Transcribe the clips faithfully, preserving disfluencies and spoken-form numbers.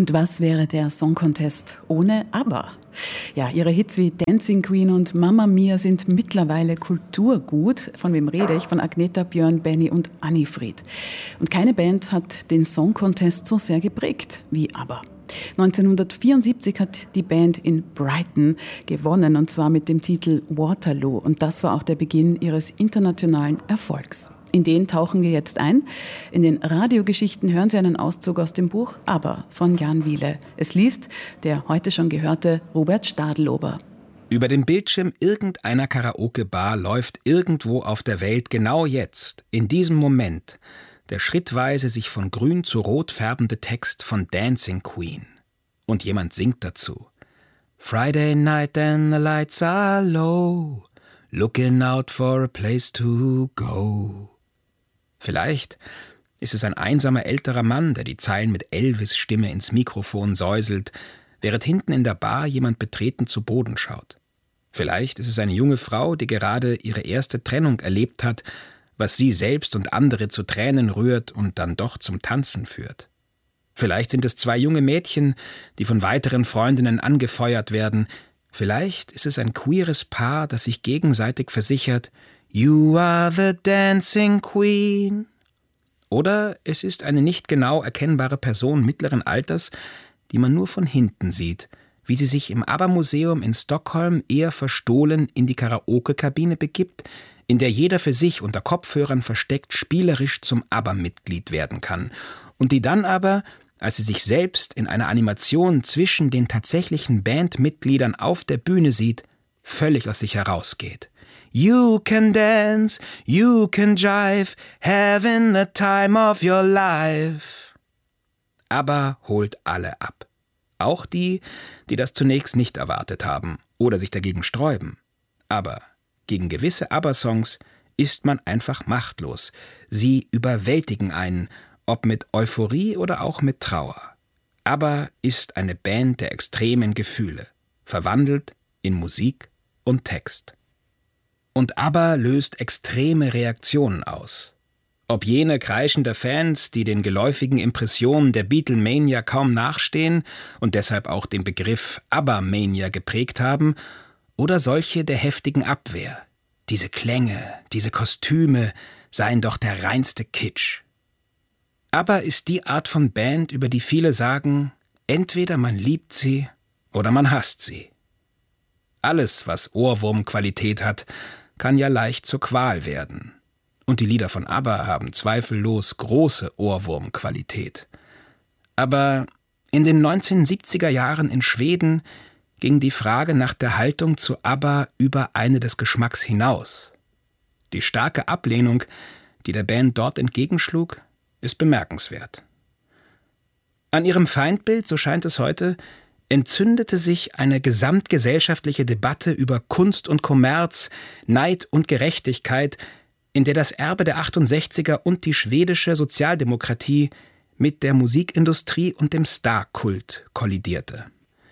Und was wäre der Song Contest ohne ABBA? Ja, ihre Hits wie Dancing Queen und Mamma Mia sind mittlerweile Kulturgut. Von wem rede ich? Von Agnetha, Björn, Benny und Annifried. Und keine Band hat den Song Contest so sehr geprägt wie ABBA. neunzehnhundertvierundsiebzig hat die Band in Brighton gewonnen, und zwar mit dem Titel Waterloo. Und das war auch der Beginn ihres internationalen Erfolgs. In den tauchen wir jetzt ein. In den Radiogeschichten hören Sie einen Auszug aus dem Buch ABBA von Jan Wiele. Es liest der heute schon gehörte Robert Stadelober. Über dem Bildschirm irgendeiner Karaoke-Bar läuft irgendwo auf der Welt genau jetzt, in diesem Moment, der schrittweise sich von grün zu rot färbende Text von Dancing Queen. Und jemand singt dazu. Friday night and the lights are low, looking out for a place to go. Vielleicht ist es ein einsamer älterer Mann, der die Zeilen mit Elvis-Stimme ins Mikrofon säuselt, während hinten in der Bar jemand betreten zu Boden schaut. Vielleicht ist es eine junge Frau, die gerade ihre erste Trennung erlebt hat, was sie selbst und andere zu Tränen rührt und dann doch zum Tanzen führt. Vielleicht sind es zwei junge Mädchen, die von weiteren Freundinnen angefeuert werden. Vielleicht ist es ein queeres Paar, das sich gegenseitig versichert, You are the dancing queen. Oder es ist eine nicht genau erkennbare Person mittleren Alters, die man nur von hinten sieht, wie sie sich im ABBA-Museum in Stockholm eher verstohlen in die Karaoke-Kabine begibt, in der jeder für sich unter Kopfhörern versteckt spielerisch zum ABBA-Mitglied werden kann und die dann aber, als sie sich selbst in einer Animation zwischen den tatsächlichen Bandmitgliedern auf der Bühne sieht, völlig aus sich herausgeht. You can dance, you can jive, having the time of your life. ABBA holt alle ab. Auch die, die das zunächst nicht erwartet haben oder sich dagegen sträuben. Aber gegen gewisse ABBA-Songs ist man einfach machtlos. Sie überwältigen einen, ob mit Euphorie oder auch mit Trauer. ABBA ist eine Band der extremen Gefühle, verwandelt in Musik und Text. Und ABBA löst extreme Reaktionen aus. Ob jene kreischende Fans, die den geläufigen Impressionen der Beatlemania kaum nachstehen und deshalb auch den Begriff ABBA-Mania geprägt haben, oder solche der heftigen Abwehr. Diese Klänge, diese Kostüme seien doch der reinste Kitsch. ABBA ist die Art von Band, über die viele sagen, entweder man liebt sie oder man hasst sie. Alles, was Ohrwurmqualität hat, kann ja leicht zur Qual werden. Und die Lieder von ABBA haben zweifellos große Ohrwurmqualität. Aber in den neunzehnhundertsiebziger Jahren in Schweden ging die Frage nach der Haltung zu ABBA über eine des Geschmacks hinaus. Die starke Ablehnung, die der Band dort entgegenschlug, ist bemerkenswert. An ihrem Feindbild, so scheint es heute, entzündete sich eine gesamtgesellschaftliche Debatte über Kunst und Kommerz, Neid und Gerechtigkeit, in der das Erbe der achtundsechziger und die schwedische Sozialdemokratie mit der Musikindustrie und dem Starkult kollidierte.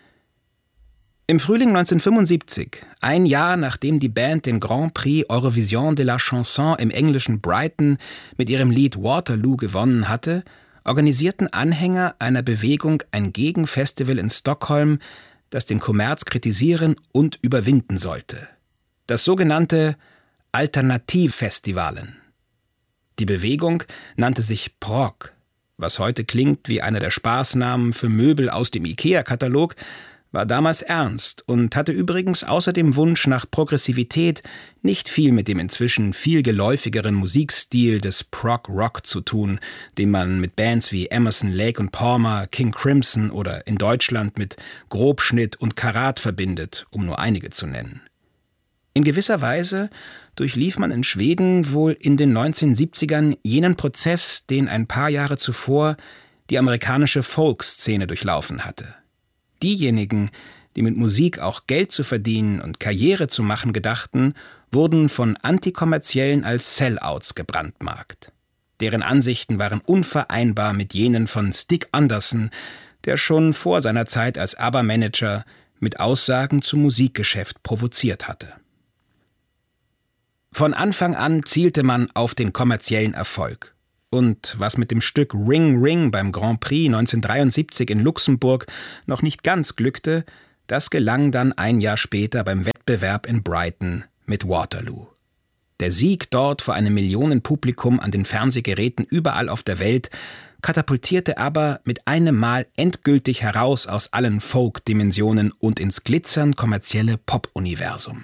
Im Frühling neunzehnhundertfünfundsiebzig, ein Jahr nachdem die Band den Grand Prix Eurovision de la Chanson im englischen Brighton mit ihrem Lied Waterloo gewonnen hatte, organisierten Anhänger einer Bewegung ein Gegenfestival in Stockholm, das den Kommerz kritisieren und überwinden sollte. Das sogenannte Alternativfestivalen. Die Bewegung nannte sich Prog, was heute klingt wie einer der Spaßnamen für Möbel aus dem IKEA-Katalog, war damals ernst und hatte übrigens außer dem Wunsch nach Progressivität nicht viel mit dem inzwischen viel geläufigeren Musikstil des Prog-Rock zu tun, den man mit Bands wie Emerson, Lake und Palmer, King Crimson oder in Deutschland mit Grobschnitt und Karat verbindet, um nur einige zu nennen. In gewisser Weise durchlief man in Schweden wohl in den neunzehnhundertsiebzigern jenen Prozess, den ein paar Jahre zuvor die amerikanische Folkszene durchlaufen hatte. Diejenigen, die mit Musik auch Geld zu verdienen und Karriere zu machen gedachten, wurden von Antikommerziellen als Sellouts gebrandmarkt. Deren Ansichten waren unvereinbar mit jenen von Stig Anderson, der schon vor seiner Zeit als ABBA-Manager mit Aussagen zum Musikgeschäft provoziert hatte. Von Anfang an zielte man auf den kommerziellen Erfolg. Und was mit dem Stück Ring Ring beim Grand Prix neunzehnhundertdreiundsiebzig in Luxemburg noch nicht ganz glückte, das gelang dann ein Jahr später beim Wettbewerb in Brighton mit Waterloo. Der Sieg dort vor einem Millionenpublikum an den Fernsehgeräten überall auf der Welt katapultierte aber mit einem Mal endgültig heraus aus allen Folk-Dimensionen und ins glitzernd kommerzielle Pop-Universum.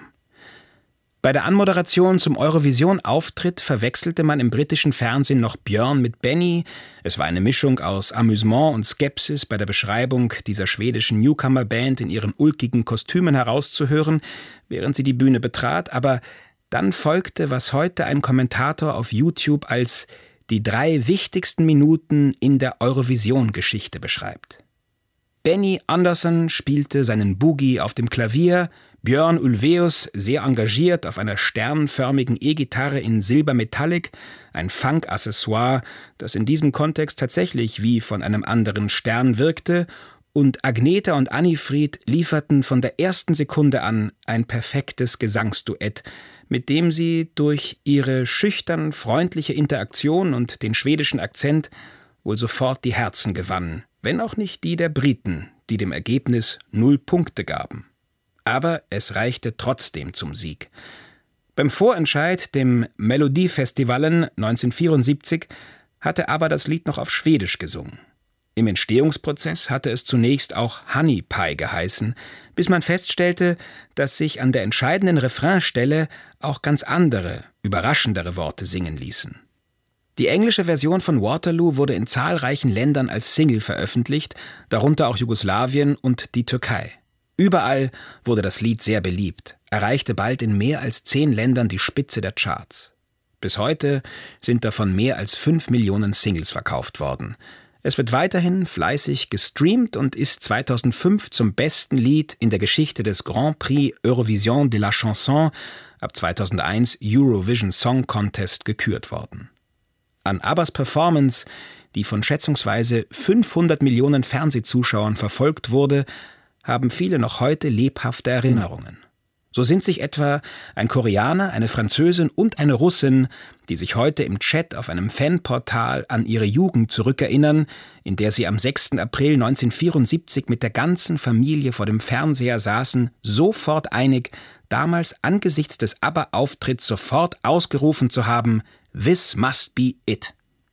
Bei der Anmoderation zum Eurovision-Auftritt verwechselte man im britischen Fernsehen noch Björn mit Benny. Es war eine Mischung aus Amüsement und Skepsis bei der Beschreibung dieser schwedischen Newcomer-Band in ihren ulkigen Kostümen herauszuhören, während sie die Bühne betrat, aber dann folgte, was heute ein Kommentator auf YouTube als die drei wichtigsten Minuten in der Eurovision-Geschichte beschreibt. Benny Andersson spielte seinen Boogie auf dem Klavier, Björn Ulvaeus sehr engagiert auf einer sternförmigen E-Gitarre in Silbermetallic, ein Funk-Accessoire, das in diesem Kontext tatsächlich wie von einem anderen Stern wirkte, und Agneta und Annifried lieferten von der ersten Sekunde an ein perfektes Gesangsduett, mit dem sie durch ihre schüchtern freundliche Interaktion und den schwedischen Akzent wohl sofort die Herzen gewannen, wenn auch nicht die der Briten, die dem Ergebnis null Punkte gaben. Aber es reichte trotzdem zum Sieg. Beim Vorentscheid, dem Melodiefestivalen neunzehnhundertvierundsiebzig, hatte ABBA das Lied noch auf Schwedisch gesungen. Im Entstehungsprozess hatte es zunächst auch Honey Pie geheißen, bis man feststellte, dass sich an der entscheidenden Refrainstelle auch ganz andere, überraschendere Worte singen ließen. Die englische Version von Waterloo wurde in zahlreichen Ländern als Single veröffentlicht, darunter auch Jugoslawien und die Türkei. Überall wurde das Lied sehr beliebt, erreichte bald in mehr als zehn Ländern die Spitze der Charts. Bis heute sind davon mehr als fünf Millionen Singles verkauft worden. Es wird weiterhin fleißig gestreamt und ist zweitausendfünf zum besten Lied in der Geschichte des Grand Prix Eurovision de la Chanson, ab zweitausendeins Eurovision Song Contest, gekürt worden. An ABBAs Performance, die von schätzungsweise fünfhundert Millionen Fernsehzuschauern verfolgt wurde, haben viele noch heute lebhafte Erinnerungen. So sind sich etwa ein Koreaner, eine Französin und eine Russin, die sich heute im Chat auf einem Fanportal an ihre Jugend zurückerinnern, in der sie am sechsten April neunzehnhundertvierundsiebzig mit der ganzen Familie vor dem Fernseher saßen, sofort einig, damals angesichts des ABBA-Auftritts sofort ausgerufen zu haben: "This must be it."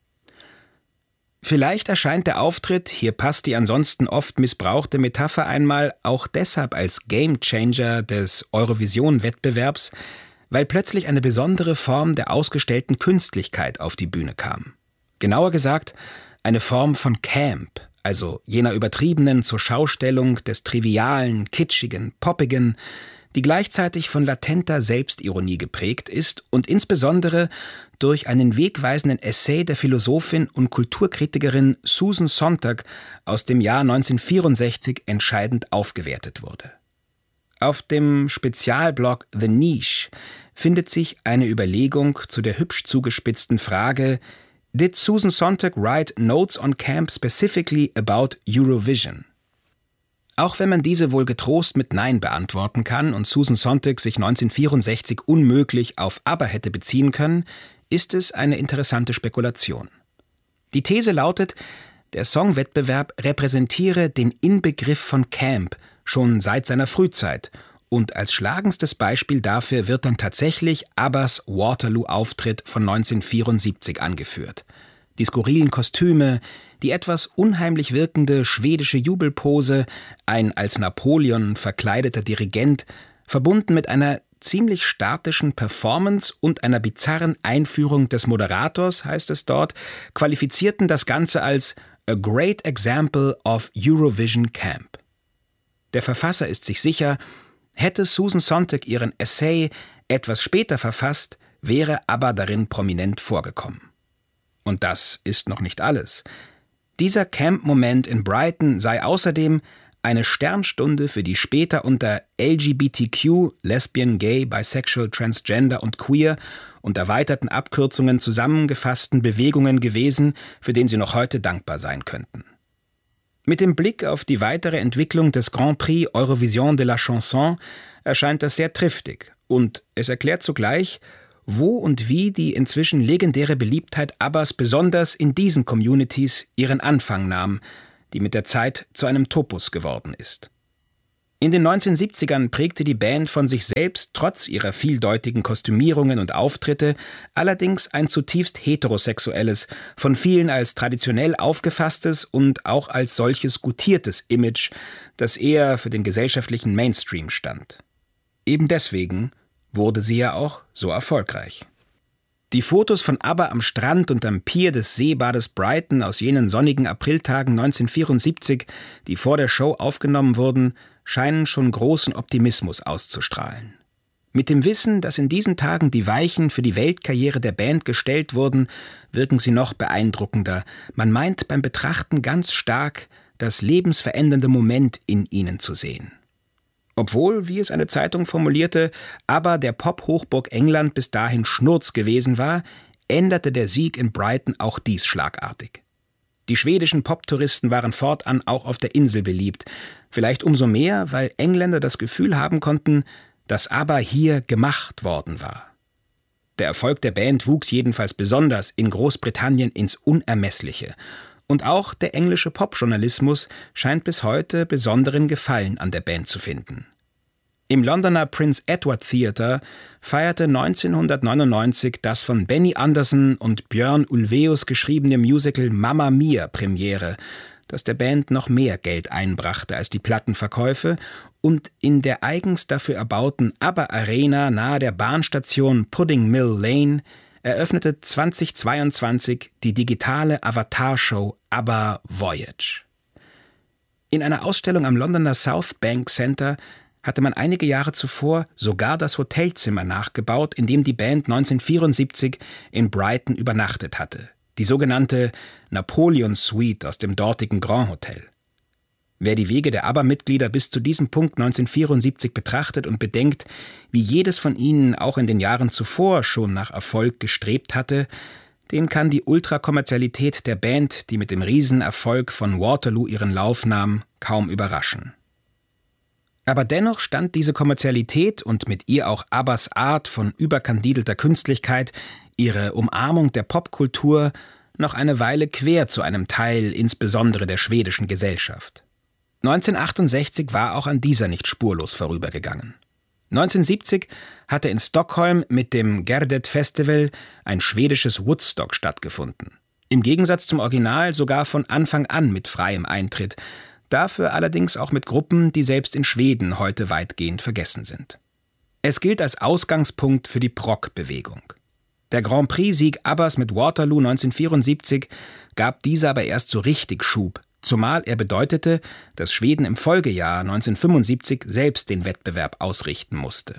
Vielleicht erscheint der Auftritt, hier passt die ansonsten oft missbrauchte Metapher einmal, auch deshalb als Gamechanger des Eurovision-Wettbewerbs, weil plötzlich eine besondere Form der ausgestellten Künstlichkeit auf die Bühne kam. Genauer gesagt, eine Form von Camp, also jener übertriebenen Zurschaustellung des Trivialen, Kitschigen, Poppigen, die gleichzeitig von latenter Selbstironie geprägt ist und insbesondere durch einen wegweisenden Essay der Philosophin und Kulturkritikerin Susan Sontag aus dem Jahr neunzehnhundertvierundsechzig entscheidend aufgewertet wurde. Auf dem Spezialblog The Niche findet sich eine Überlegung zu der hübsch zugespitzten Frage: Did Susan Sontag write notes on camp specifically about Eurovision? Auch wenn man diese wohl getrost mit Nein beantworten kann und Susan Sontag sich neunzehnhundertvierundsechzig unmöglich auf ABBA hätte beziehen können, ist es eine interessante Spekulation. Die These lautet, der Songwettbewerb repräsentiere den Inbegriff von Camp schon seit seiner Frühzeit, und als schlagendstes Beispiel dafür wird dann tatsächlich ABBAs Waterloo-Auftritt von neunzehnhundertvierundsiebzig angeführt. Die skurrilen Kostüme, die etwas unheimlich wirkende schwedische Jubelpose, ein als Napoleon verkleideter Dirigent, verbunden mit einer ziemlich statischen Performance und einer bizarren Einführung des Moderators, heißt es dort, qualifizierten das Ganze als a great example of Eurovision Camp. Der Verfasser ist sich sicher, hätte Susan Sontag ihren Essay etwas später verfasst, wäre ABBA darin prominent vorgekommen. Und das ist noch nicht alles. Dieser Camp-Moment in Brighton sei außerdem eine Sternstunde für die später unter L G B T Q, Lesbian, Gay, Bisexual, Transgender und Queer und erweiterten Abkürzungen zusammengefassten Bewegungen gewesen, für den sie noch heute dankbar sein könnten. Mit dem Blick auf die weitere Entwicklung des Grand Prix Eurovision de la Chanson erscheint das sehr triftig und es erklärt zugleich, wo und wie die inzwischen legendäre Beliebtheit ABBAs besonders in diesen Communities ihren Anfang nahm, die mit der Zeit zu einem Topos geworden ist. In den neunzehnhundertsiebzigern prägte die Band von sich selbst trotz ihrer vieldeutigen Kostümierungen und Auftritte allerdings ein zutiefst heterosexuelles, von vielen als traditionell aufgefasstes und auch als solches gutiertes Image, das eher für den gesellschaftlichen Mainstream stand. Eben deswegen wurde sie ja auch so erfolgreich. Die Fotos von ABBA am Strand und am Pier des Seebades Brighton aus jenen sonnigen Apriltagen neunzehnhundertvierundsiebzig, die vor der Show aufgenommen wurden, scheinen schon großen Optimismus auszustrahlen. Mit dem Wissen, dass in diesen Tagen die Weichen für die Weltkarriere der Band gestellt wurden, wirken sie noch beeindruckender. Man meint beim Betrachten ganz stark, das lebensverändernde Moment in ihnen zu sehen. Obwohl, wie es eine Zeitung formulierte, ABBA der Pop-Hochburg England bis dahin Schnurz gewesen war, änderte der Sieg in Brighton auch dies schlagartig. Die schwedischen Poptouristen waren fortan auch auf der Insel beliebt, vielleicht umso mehr, weil Engländer das Gefühl haben konnten, dass ABBA hier gemacht worden war. Der Erfolg der Band wuchs jedenfalls besonders in Großbritannien ins Unermessliche. Und auch der englische Popjournalismus scheint bis heute besonderen Gefallen an der Band zu finden. Im Londoner Prince Edward Theatre feierte neunzehnhundertneunundneunzig das von Benny Andersson und Björn Ulvaeus geschriebene Musical Mamma Mia Premiere, das der Band noch mehr Geld einbrachte als die Plattenverkäufe, und in der eigens dafür erbauten ABBA Arena nahe der Bahnstation Pudding Mill Lane eröffnete zweitausendzweiundzwanzig die digitale Avatarshow ABBA Voyage. In einer Ausstellung am Londoner South Bank Centre hatte man einige Jahre zuvor sogar das Hotelzimmer nachgebaut, in dem die Band neunzehnhundertvierundsiebzig in Brighton übernachtet hatte, die sogenannte Napoleon Suite aus dem dortigen Grand Hotel. Wer die Wege der ABBA-Mitglieder bis zu diesem Punkt neunzehnhundertvierundsiebzig betrachtet und bedenkt, wie jedes von ihnen auch in den Jahren zuvor schon nach Erfolg gestrebt hatte, den kann die Ultrakommerzialität der Band, die mit dem Riesenerfolg von Waterloo ihren Lauf nahm, kaum überraschen. Aber dennoch stand diese Kommerzialität und mit ihr auch ABBAs Art von überkandidelter Künstlichkeit, ihre Umarmung der Popkultur, noch eine Weile quer zu einem Teil insbesondere der schwedischen Gesellschaft. neunzehnhundertachtundsechzig war auch an dieser nicht spurlos vorübergegangen. neunzehnhundertsiebzig hatte in Stockholm mit dem Gärdet Festival ein schwedisches Woodstock stattgefunden. Im Gegensatz zum Original sogar von Anfang an mit freiem Eintritt, dafür allerdings auch mit Gruppen, die selbst in Schweden heute weitgehend vergessen sind. Es gilt als Ausgangspunkt für die Prog-Bewegung. Der Grand Prix-Sieg ABBAs mit Waterloo neunzehnhundertvierundsiebzig gab dieser aber erst so richtig Schub, zumal er bedeutete, dass Schweden im Folgejahr neunzehnhundertfünfundsiebzig selbst den Wettbewerb ausrichten musste.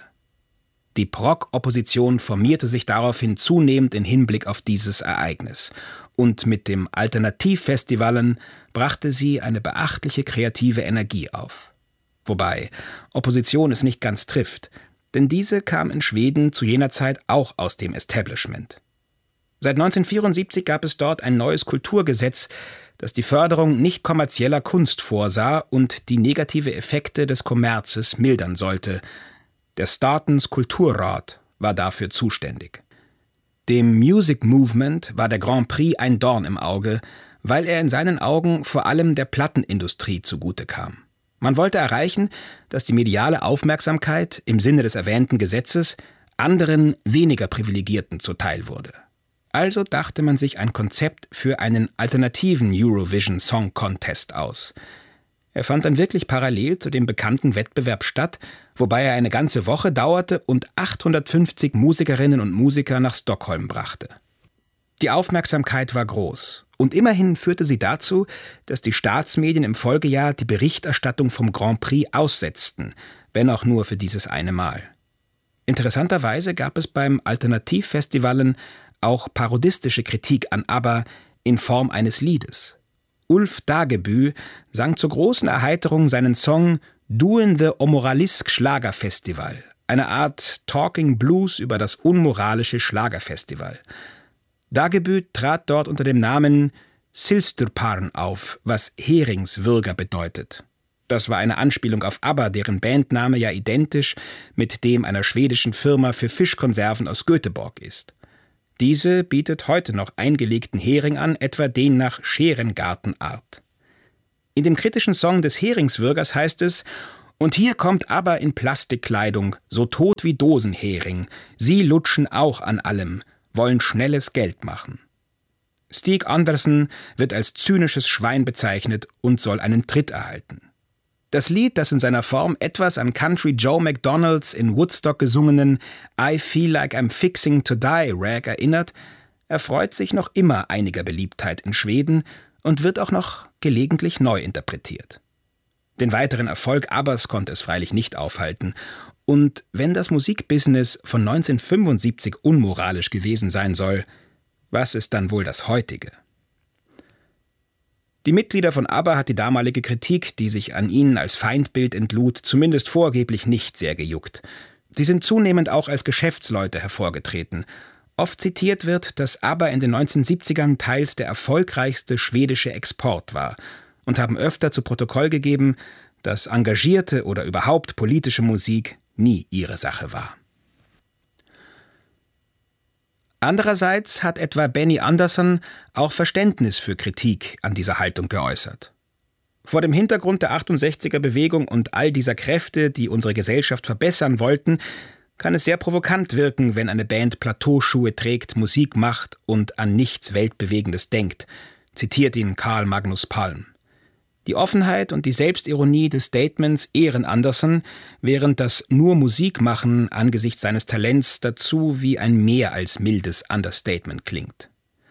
Die Prog-Opposition formierte sich daraufhin zunehmend in Hinblick auf dieses Ereignis, und mit dem Alternativfestivalen brachte sie eine beachtliche kreative Energie auf. Wobei Opposition es nicht ganz trifft, denn diese kam in Schweden zu jener Zeit auch aus dem Establishment. Seit neunzehnhundertvierundsiebzig gab es dort ein neues Kulturgesetz, das die Förderung nicht kommerzieller Kunst vorsah und die negative Effekte des Kommerzes mildern sollte. Der Statens Kulturrat war dafür zuständig. Dem Music Movement war der Grand Prix ein Dorn im Auge, weil er in seinen Augen vor allem der Plattenindustrie zugute kam. Man wollte erreichen, dass die mediale Aufmerksamkeit im Sinne des erwähnten Gesetzes anderen, weniger Privilegierten zuteil wurde. Also dachte man sich ein Konzept für einen alternativen Eurovision Song Contest aus. Er fand dann wirklich parallel zu dem bekannten Wettbewerb statt, wobei er eine ganze Woche dauerte und achthundertfünfzig Musikerinnen und Musiker nach Stockholm brachte. Die Aufmerksamkeit war groß und immerhin führte sie dazu, dass die Staatsmedien im Folgejahr die Berichterstattung vom Grand Prix aussetzten, wenn auch nur für dieses eine Mal. Interessanterweise gab es beim Alternativfestivalen auch parodistische Kritik an ABBA in Form eines Liedes. Ulf Dagebü sang zur großen Erheiterung seinen Song »Doin' the Omoralisk Schlagerfestival«, eine Art Talking Blues über das unmoralische Schlagerfestival. Dagebü trat dort unter dem Namen Silsturparn auf, was Heringswürger bedeutet. Das war eine Anspielung auf ABBA, deren Bandname ja identisch mit dem einer schwedischen Firma für Fischkonserven aus Göteborg ist. Diese bietet heute noch eingelegten Hering an, etwa den nach Scherengartenart. In dem kritischen Song des Heringswürgers heißt es: Und hier kommt ABBA in Plastikkleidung, so tot wie Dosenhering. Sie lutschen auch an allem, wollen schnelles Geld machen. Stig Andersen wird als zynisches Schwein bezeichnet und soll einen Tritt erhalten. Das Lied, das in seiner Form etwas an Country Joe McDonalds in Woodstock gesungenen I Feel Like I'm Fixing to Die Rag erinnert, erfreut sich noch immer einiger Beliebtheit in Schweden und wird auch noch gelegentlich neu interpretiert. Den weiteren Erfolg ABBAs konnte es freilich nicht aufhalten. Und wenn das Musikbusiness von neunzehnhundertfünfundsiebzig unmoralisch gewesen sein soll, was ist dann wohl das heutige? Die Mitglieder von ABBA hat die damalige Kritik, die sich an ihnen als Feindbild entlud, zumindest vorgeblich nicht sehr gejuckt. Sie sind zunehmend auch als Geschäftsleute hervorgetreten. Oft zitiert wird, dass ABBA in den neunzehnhundertsiebzigern teils der erfolgreichste schwedische Export war und haben öfter zu Protokoll gegeben, dass engagierte oder überhaupt politische Musik nie ihre Sache war. Andererseits hat etwa Benny Andersson auch Verständnis für Kritik an dieser Haltung geäußert. Vor dem Hintergrund der achtundsechziger-Bewegung und all dieser Kräfte, die unsere Gesellschaft verbessern wollten, kann es sehr provokant wirken, wenn eine Band Plateauschuhe trägt, Musik macht und an nichts Weltbewegendes denkt, zitiert ihn Carl Magnus Palm. Die Offenheit und die Selbstironie des Statements ehren Andersson, während das nur Musik machen angesichts seines Talents dazu wie ein mehr als mildes Understatement klingt.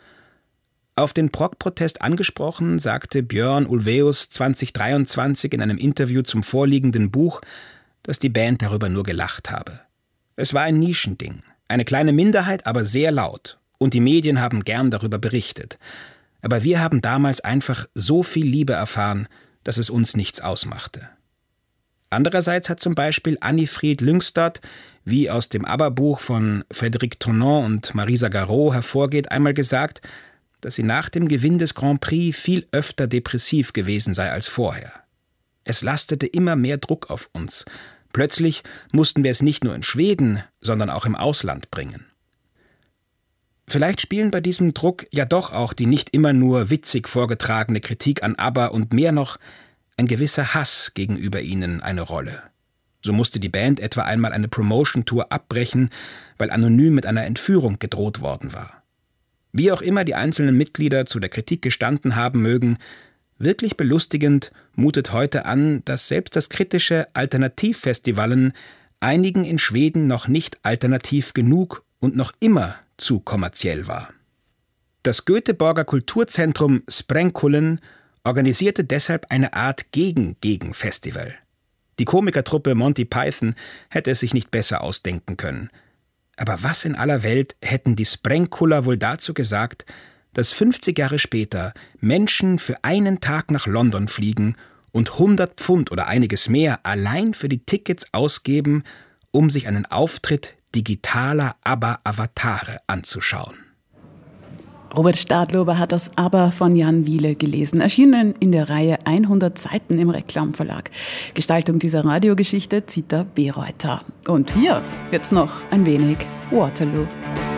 Auf den Prog-Protest angesprochen, sagte Björn Ulvaeus zweitausenddreiundzwanzig in einem Interview zum vorliegenden Buch, dass die Band darüber nur gelacht habe. Es war ein Nischending, eine kleine Minderheit, aber sehr laut, und die Medien haben gern darüber berichtet. Aber wir haben damals einfach so viel Liebe erfahren, dass es uns nichts ausmachte. Andererseits hat zum Beispiel Annifried Lyngstad, wie aus dem ABBA-Buch von Frédéric Tournon und Marisa Garot hervorgeht, einmal gesagt, dass sie nach dem Gewinn des Grand Prix viel öfter depressiv gewesen sei als vorher. Es lastete immer mehr Druck auf uns. Plötzlich mussten wir es nicht nur in Schweden, sondern auch im Ausland bringen. Vielleicht spielen bei diesem Druck ja doch auch die nicht immer nur witzig vorgetragene Kritik an ABBA und mehr noch ein gewisser Hass gegenüber ihnen eine Rolle. So musste die Band etwa einmal eine Promotion-Tour abbrechen, weil anonym mit einer Entführung gedroht worden war. Wie auch immer die einzelnen Mitglieder zu der Kritik gestanden haben mögen, wirklich belustigend mutet heute an, dass selbst das kritische Alternativfestivalen einigen in Schweden noch nicht alternativ genug und noch immer zu kommerziell war. Das Göteborger Kulturzentrum Sprengkullen organisierte deshalb eine Art Gegen-Gegen-Festival. Die Komikertruppe Monty Python hätte es sich nicht besser ausdenken können. Aber was in aller Welt hätten die Sprengkuller wohl dazu gesagt, dass fünfzig Jahre später Menschen für einen Tag nach London fliegen und hundert Pfund oder einiges mehr allein für die Tickets ausgeben, um sich einen Auftritt digitaler ABBA-Avatare anzuschauen. Robert Stadlober hat das ABBA von Jan Wiele gelesen, erschienen in der Reihe hundert Seiten im Reklamverlag. Gestaltung dieser Radiogeschichte Zita Bereuter. Und hier wird's noch ein wenig Waterloo.